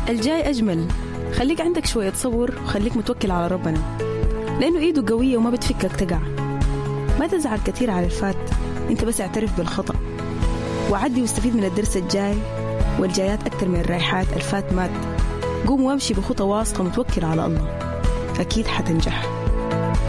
الجاي أجمل. خليك عندك شوية صبر وخليك متوكل على ربنا، لأنه إيده قوية وما بتفكك تقع. ما تزعل كتير على الفات، أنت بس اعترف بالخطأ وعدي واستفيد من الدرس الجاي، والجايات أكتر من الرايحات. الفات مات. قوم وامشي بخطى واثقة متوكل على الله، أكيد حتنجح.